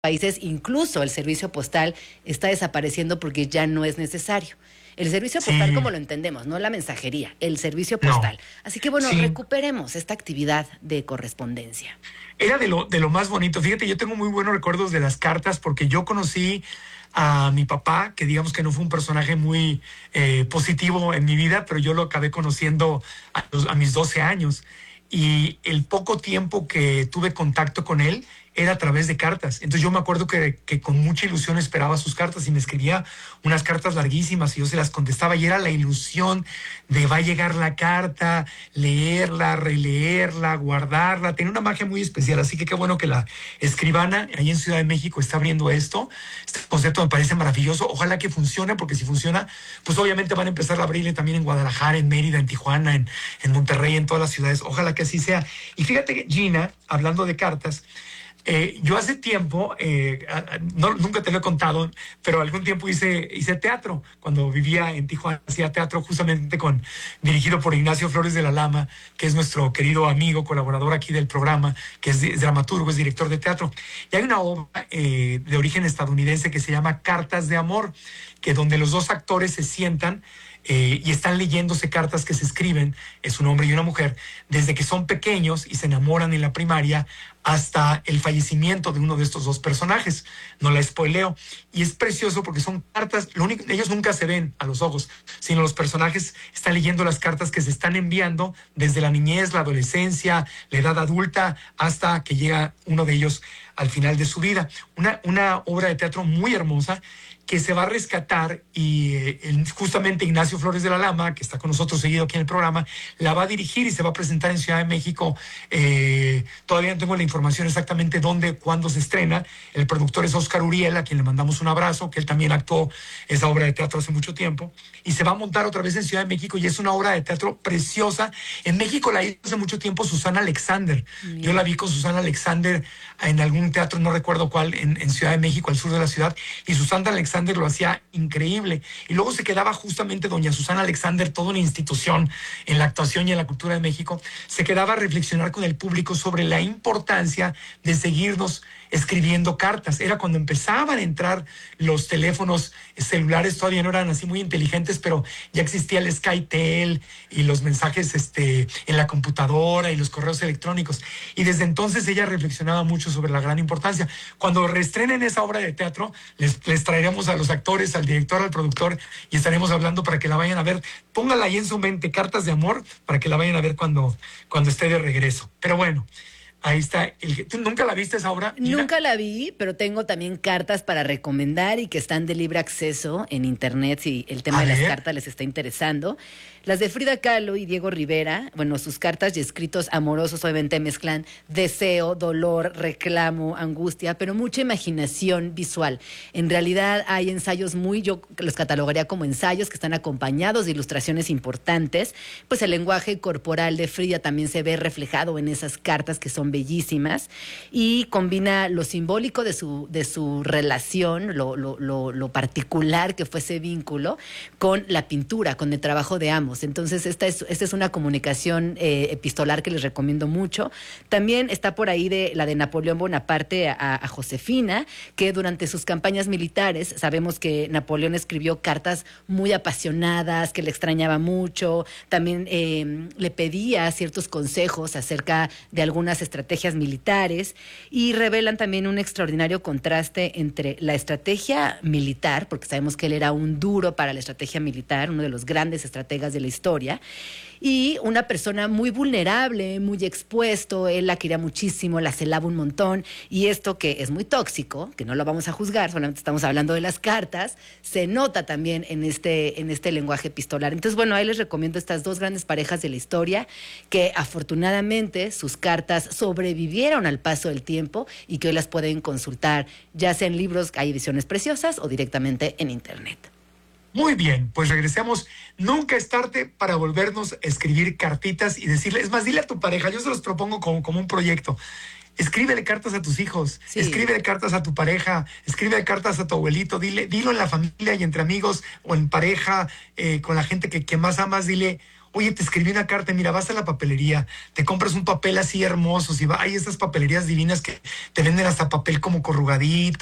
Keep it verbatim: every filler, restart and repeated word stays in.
países incluso el servicio postal está desapareciendo porque ya no es necesario. El servicio postal Sí, como lo entendemos, no la mensajería, el servicio no, postal. Así que bueno, sí. recuperemos esta actividad de correspondencia. Era de lo, de lo más bonito. Fíjate, yo tengo muy buenos recuerdos de las cartas porque yo conocí a mi papá, que digamos que no fue un personaje muy eh, positivo en mi vida, pero yo lo acabé conociendo a, los- a mis doce años. Y el poco tiempo que tuve contacto con él era a través de cartas. Entonces yo me acuerdo que, que con mucha ilusión esperaba sus cartas y me escribía unas cartas larguísimas y yo se las contestaba y era la ilusión de va a llegar la carta, leerla, releerla, guardarla. Tenía una magia muy especial, así que qué bueno que la escribana ahí en Ciudad de México está abriendo esto. Este concepto me parece maravilloso. Ojalá que funcione, porque si funciona, pues obviamente van a empezar a abrirle también en Guadalajara, en Mérida, en Tijuana, en, en Monterrey, en todas las ciudades. Ojalá que así sea. Y fíjate que Gina, hablando de cartas, eh, yo hace tiempo, eh, a- a- no, nunca te lo he contado, pero algún tiempo hice, hice teatro. Cuando vivía en Tijuana, hacía teatro justamente con, dirigido por Ignacio Flores de la Lama, que es nuestro querido amigo, colaborador aquí del programa, que es, es dramaturgo, es director de teatro. Y hay una obra eh, de origen estadounidense que se llama Cartas de Amor, que donde los dos actores se sientan eh, y están leyéndose cartas que se escriben, es un hombre y una mujer, desde que son pequeños y se enamoran en la primaria hasta el fallecimiento de uno de estos dos personajes. No la spoileo. Y es precioso porque son cartas, lo único, ellos nunca se ven a los ojos, sino los personajes están leyendo las cartas que se están enviando desde la niñez, la adolescencia, la edad adulta, hasta que llega uno de ellos al final de su vida. Una, una obra de teatro muy hermosa que se va a rescatar y eh, el- justamente Ignacio Flores de la Lama, que está con nosotros seguido aquí en el programa, la va a dirigir y se va a presentar en Ciudad de México. Eh, todavía no tengo la información exactamente dónde, cuándo se estrena. El productor es Oscar Uriel, a quien le mandamos un abrazo, que él también actuó esa obra de teatro hace mucho tiempo. Y se va a montar otra vez en Ciudad de México y es una obra de teatro preciosa. En México la hizo hace mucho tiempo Susana Alexander. Yo la Mira. vi con Susana Alexander en algún teatro, no recuerdo cuál, en, en Ciudad de México, al sur de la ciudad, y Susana Alexander lo hacía increíble. Y luego se quedaba justamente doña Susana Alexander, toda una institución en la actuación y en la cultura de México, se quedaba a reflexionar con el público sobre la importancia de seguirnos escribiendo cartas. Era cuando empezaban a entrar los teléfonos celulares, todavía no eran así muy inteligentes, pero ya existía el SkyTel y los mensajes este, en la computadora y los correos electrónicos. Y desde entonces ella reflexionaba mucho sobre la gran importancia. Cuando reestrenen esa obra de teatro, les, les traeremos a los actores, al director, al productor, y estaremos hablando para que la vayan a ver. Póngala ahí en su mente, Cartas de Amor, para que la vayan a ver cuando, cuando esté de regreso. Pero bueno, ahí está. El, ¿tú nunca la viste esa obra, Gina? Nunca la vi, pero tengo también cartas para recomendar y que están de libre acceso en internet si el tema A de las ver. cartas les está interesando. Las de Frida Kahlo y Diego Rivera, bueno, sus cartas y escritos amorosos obviamente mezclan deseo, dolor, reclamo, angustia, pero mucha imaginación visual. En realidad hay ensayos muy, yo los catalogaría como ensayos que están acompañados de ilustraciones importantes, pues el lenguaje corporal de Frida también se ve reflejado en esas cartas que son bellísimas y combina lo simbólico de su, de su relación, lo, lo, lo, lo particular que fue ese vínculo, con la pintura, con el trabajo de ambos. Entonces, esta es, esta es una comunicación eh, epistolar que les recomiendo mucho. También está por ahí de la de Napoleón Bonaparte a, a Josefina, que durante sus campañas militares, sabemos que Napoleón escribió cartas muy apasionadas, que le extrañaba mucho, también eh, le pedía ciertos consejos acerca de algunas estrategias militares y revelan también un extraordinario contraste entre la estrategia militar, porque sabemos que él era un duro para la estrategia militar, uno de los grandes estrategas de la historia, y una persona muy vulnerable, muy expuesto, él la quería muchísimo, la celaba un montón, y esto que es muy tóxico, que no lo vamos a juzgar, solamente estamos hablando de las cartas, se nota también en este, en este lenguaje epistolar. Entonces, bueno, ahí les recomiendo estas dos grandes parejas de la historia, que afortunadamente sus cartas sobrevivieron al paso del tiempo y que hoy las pueden consultar, ya sea en libros, hay ediciones preciosas, o directamente en internet. Muy bien, pues regresemos. Nunca es tarde para volvernos a escribir cartitas y decirle, es más, dile a tu pareja, yo se los propongo como, como un proyecto. Escríbele cartas a tus hijos, Sí. escríbele cartas a tu pareja, escríbele cartas a tu abuelito, dile, dilo en la familia y entre amigos o en pareja, eh, con la gente que, que más amas, dile, oye, te escribí una carta, mira, vas a la papelería, te compras un papel así hermoso, si va, hay esas papelerías divinas que te venden hasta papel como corrugadito,